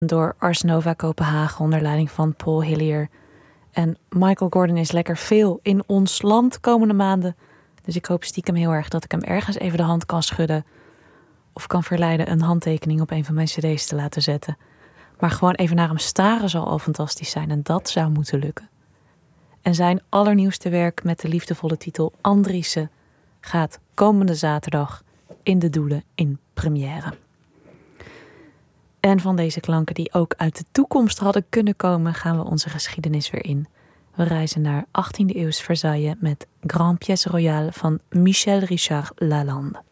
door Ars Nova Kopenhagen onder leiding van Paul Hillier. En Michael Gordon is lekker veel in ons land komende maanden. Dus ik hoop stiekem heel erg dat ik hem ergens even de hand kan schudden. Of kan verleiden een handtekening op een van mijn cd's te laten zetten. Maar gewoon even naar hem staren zal al fantastisch zijn. En dat zou moeten lukken. En zijn allernieuwste werk met de liefdevolle titel Andriessen gaat komende zaterdag in de Doelen in première. En van deze klanken die ook uit de toekomst hadden kunnen komen, gaan we onze geschiedenis weer in. We reizen naar 18e eeuws Versailles met Grand Pièce Royale van Michel Richard Lalande.